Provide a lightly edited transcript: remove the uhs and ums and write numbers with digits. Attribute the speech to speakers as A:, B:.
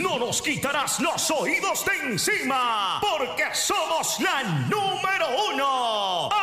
A: no nos quitarás los oídos de encima, porque somos la número 1.